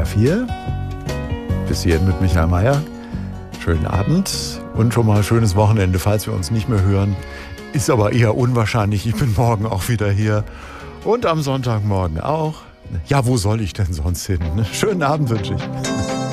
HR4. Bis hierhin mit Michael Mayer. Schönen Abend und schon mal schönes Wochenende, falls wir uns nicht mehr hören. Ist aber eher unwahrscheinlich. Ich bin morgen auch wieder hier und am Sonntagmorgen auch. Ja, wo soll ich denn sonst hin? Schönen Abend wünsche ich.